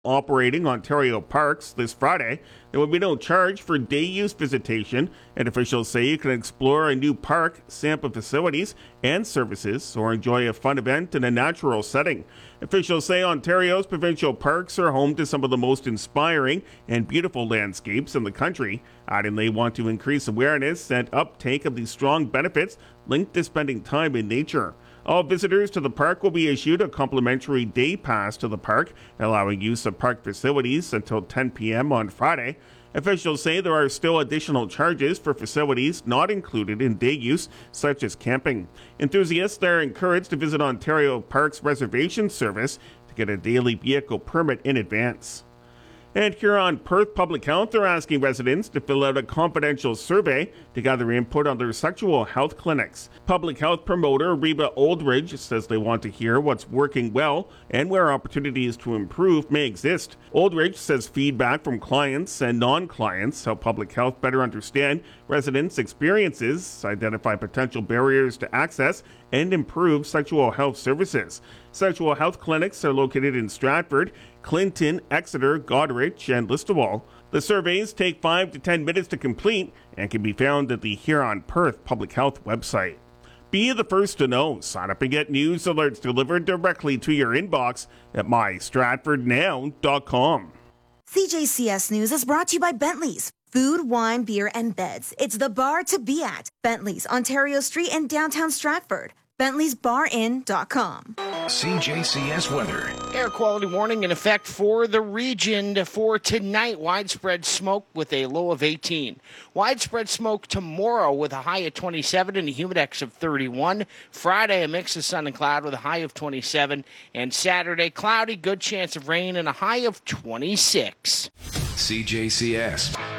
operating Ontario parks this Friday. There will be no charge for day-use visitation, and officials say you can explore a new park, sample facilities and services, or enjoy a fun event in a natural setting. Officials say Ontario's provincial parks are home to some of the most inspiring and beautiful landscapes in the country, adding they want to increase awareness and uptake of these strong benefits linked to spending time in nature. All visitors to the park will be issued a complimentary day pass to the park, allowing use of park facilities until 10 p.m. on Friday. Officials say there are still additional charges for facilities not included in day use, such as camping. Enthusiasts are encouraged to visit Ontario Parks Reservation Service to get a daily vehicle permit in advance. And here on Perth Public Health, they're asking residents to fill out a confidential survey to gather input on their sexual health clinics. Public health promoter Reba Oldridge says they want to hear what's working well and where opportunities to improve may exist. Oldridge says feedback from clients and non-clients help public health better understand residents' experiences, identify potential barriers to access, and improve sexual health services. Sexual health clinics are located in Stratford, Clinton, Exeter, Goderich, and Listowel. The surveys take 5 to 10 minutes to complete and can be found at the Huron Perth Public Health website. Be the first to know. Sign up and get news alerts delivered directly to your inbox at mystratfordnow.com. CJCS News is brought to you by Bentley's. Food, wine, beer, and beds. It's the bar to be at. Bentley's, Ontario Street in downtown Stratford. Bentley'sBarIn.com. CJCS weather. Air quality warning in effect for the region for tonight. Widespread smoke with a low of 18. Widespread smoke tomorrow with a high of 27 and a humidex of 31. Friday, a mix of sun and cloud with a high of 27. And Saturday, cloudy, good chance of rain and a high of 26. CJCS